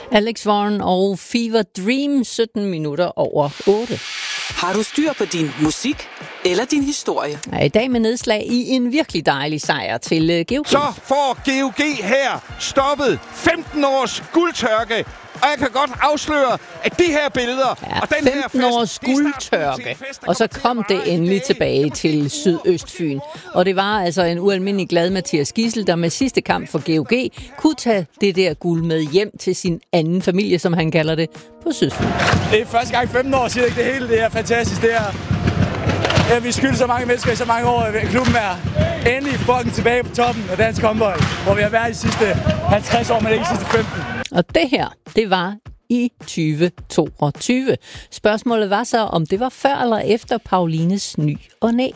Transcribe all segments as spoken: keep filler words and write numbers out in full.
Alex Warren og Fever Dream, sytten minutter over otte. Har du styr på din musik eller din historie? Ja, i dag med nedslag i en virkelig dejlig sejr til uh, G O G. Så får G O G her stoppet femten års guldtørke. Og jeg kan godt afsløre, at de her billeder... Ja, og den femten her fest, års guldtørke, og så kom det endelig tilbage til Sydøstfyn. Og det var altså en ualmindelig glad Mathias Gidsel, der med sidste kamp for G O G kunne tage det der guld med hjem til sin anden familie, som han kalder det, på Sydfyn. Det er første gang femten år siden, det hele det er fantastisk. Det er, ja, vi skylder så mange mennesker i så mange år. Klubben er endelig fucking tilbage på toppen af dansk håndbold, hvor vi har været i de sidste halvtreds år, men ikke de sidste femten. Og det her, det var i tyve toogtyve. Spørgsmålet var så, om det var før eller efter Paulines ny og næ.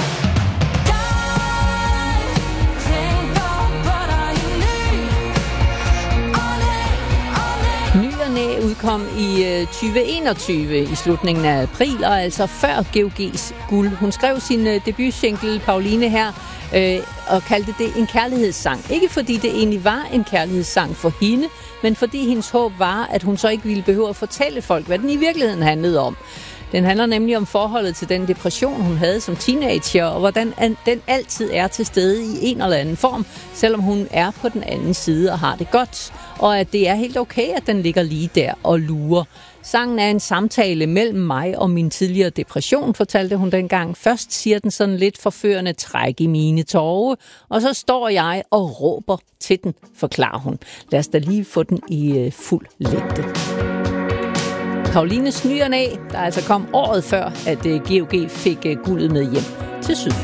Ny og næ udkom i tyve enogtyve i slutningen af april, og altså før G O G's guld. Hun skrev sin debutsingle, Pauline, her, øh, og kaldte det en kærlighedssang. Ikke fordi det egentlig var en kærlighedssang for hende, men fordi hendes håb var, at hun så ikke ville behøve at fortælle folk, hvad den i virkeligheden handlede om. Den handler nemlig om forholdet til den depression, hun havde som teenager, og hvordan den altid er til stede i en eller anden form, selvom hun er på den anden side og har det godt. Og at det er helt okay, at den ligger lige der og lurer. Sangen er en samtale mellem mig og min tidligere depression, fortalte hun dengang. Først siger den sådan lidt forførende træk i mine tårer, og så står jeg og råber til den, forklarer hun. Lad os da lige få den i uh, fuld længde. Paulines ny og næ, der altså kom året før, at uh, G O G fik uh, guldet med hjem til Sydfyn.